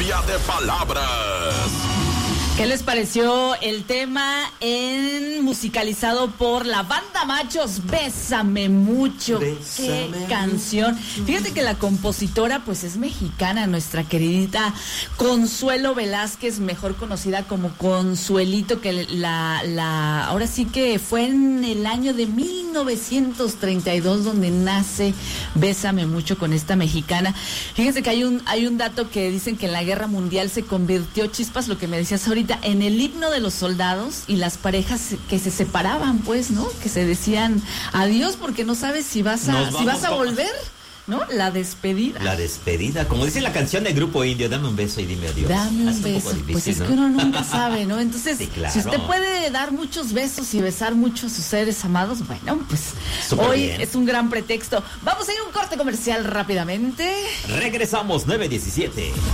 lluvia de palabras. ¿Qué les pareció el tema musicalizado por la banda Machos? Bésame mucho. Qué canción. Fíjate que la compositora pues es mexicana, nuestra queridita Consuelo Velázquez, mejor conocida como Consuelito, que ahora sí que fue en el año de 1932 donde nace Bésame mucho con esta mexicana. Fíjense que hay un dato que dicen que en la Guerra Mundial se convirtió, Chispas, lo que me decías ahorita, en el himno de los soldados y las parejas que se separaban, pues, ¿no? Que se decían adiós porque no sabes si vas a volver, ¿no? La despedida. La despedida, como dice la canción del Grupo Indio, dame un beso y dime adiós. Dame un beso, difícil, pues es, ¿no?, que uno nunca sabe, ¿no? Entonces, sí, claro, si usted puede dar muchos besos y besar mucho a sus seres amados, bueno, pues súper hoy bien. Es un gran pretexto. Vamos a ir a un corte comercial rápidamente. Regresamos, 9:17.